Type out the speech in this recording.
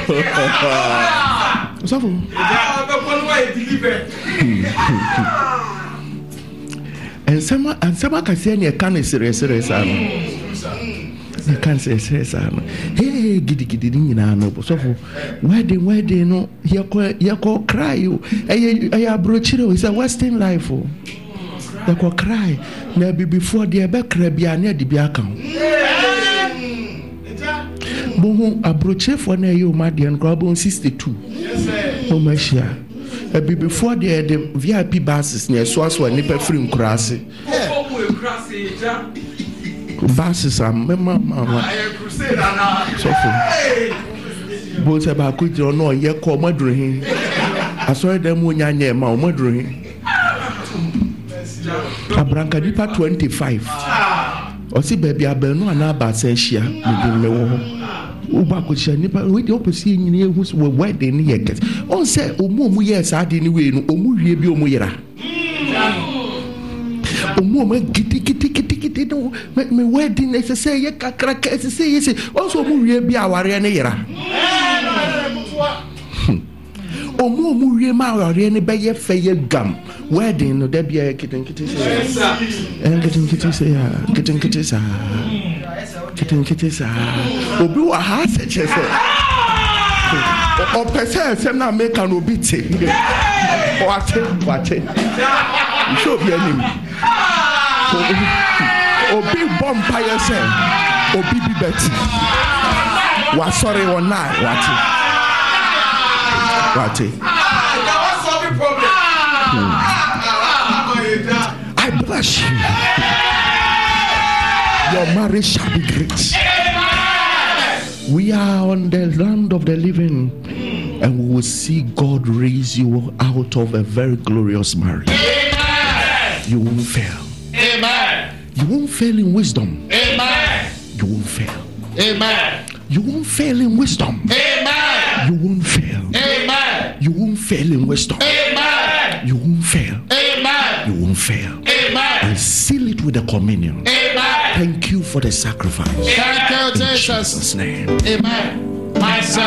And some can say you can't serious. You can't say serious. Hey, giddy, no. So wedding, no. You cry. I broach it. It's a Western life. You cry. Maybe before the back near the account. Boom, a broche for near you, Madian Grabon 62. Oh, my share. Before the VIP buses near Swaswa, Nipper Free Crassi. Buses are Mamma. So, both about could you know, ye call Madrid. I saw them when I near Mount Madrid. A Brancadipa 25. Or see, baby, I bear no another sensia within the war. Uba could share nipper with the opposite near whose were wedding yakets. On say, Omo, yes, I didn't win, Omu Rebio Muira. Omo, kitty, no, make me wedding, as I say, crack, as I say, also Muria, our Renera. Omo Muriema or any bay fair gum. Wedding, no, there be a kitten kitties. And getting kitties. Obu a house, or percent, some now make an obiti. What? You should be an Obi Bompire said, Obi Betty. Was sorry or not, what? I bless you. Your marriage shall be great. We are on the land of the living, and we will see God raise you out of a very glorious marriage. Amen. You won't fail. Amen. You won't fail in wisdom. Amen. You won't fail. Amen. You won't fail in wisdom. Amen. You won't fail. Amen. You won't fail in wisdom. Amen. You won't fail. Amen. You won't fail. Amen. And seal it with the communion. Amen. Thank you for the sacrifice. Thank you, In Jesus. Jesus' name. Amen.